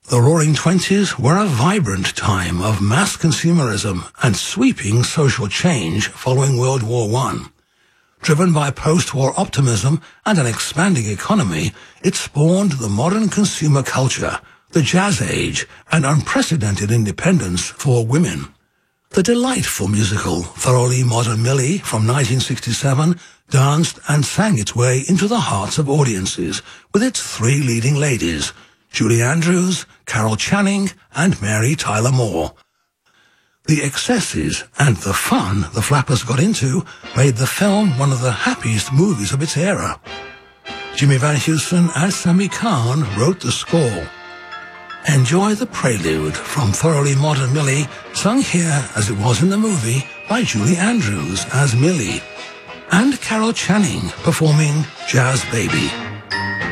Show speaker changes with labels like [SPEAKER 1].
[SPEAKER 1] The Roaring Twenties were a vibrant time of mass consumerism and sweeping social change following World War I. Driven by post-war optimism and an expanding economy, it spawned the modern consumer culture, the jazz age, and unprecedented independence for women. The delightful musical Thoroughly Modern Millie from 1967 danced and sang its way into the hearts of audiences with its three leading ladies, Julie Andrews, Carol Channing, and Mary Tyler Moore. The excesses and the fun the Flappers got into made the film one of the happiest movies of its era. Jimmy Van Heusen and Sammy Cahn wrote the score. Enjoy the prelude from Thoroughly Modern Millie, sung here as it was in the movie by Julie Andrews as Millie, and Carol Channing performing Jazz Baby.